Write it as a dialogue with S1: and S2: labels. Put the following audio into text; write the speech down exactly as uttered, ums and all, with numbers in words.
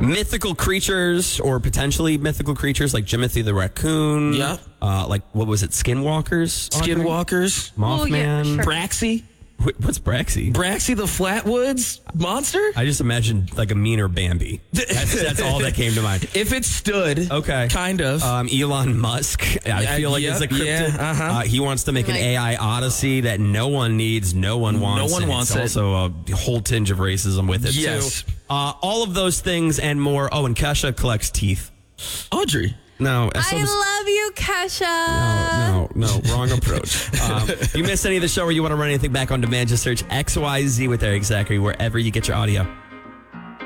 S1: mythical creatures or potentially mythical creatures like Jimothy the raccoon.
S2: Yeah.
S1: Uh, like, what was it? Skinwalkers?
S2: Skinwalkers.
S1: Mothman.
S3: Oh, yeah, sure.
S2: Braxy.
S1: Wh- What's Braxy?
S2: Braxy the Flatwoods monster?
S1: I just imagined like a meaner Bambi. That's, that's all that came to mind.
S2: If it stood.
S1: Okay.
S2: Kind of.
S1: Um, Elon Musk, I
S2: Yeah,
S1: feel like
S2: yep,
S1: is a cryptid.
S2: yeah, uh-huh.
S1: Uh, he wants to make an
S3: Like-
S1: A I odyssey that no one needs, no one wants.
S2: one
S1: and
S2: wants
S1: it's
S2: it.
S1: also a whole tinge of racism with it,
S2: Yes.
S1: too. Uh, all of those things and more. Oh, and Kesha collects teeth.
S2: Audrey.
S1: No.
S3: I
S1: so does-
S3: love you, Kesha.
S1: No, no, no, wrong approach. Um, if you missed any of the show or you want to run anything back on demand, just search X Y Z with Eric Zachary wherever you get your audio.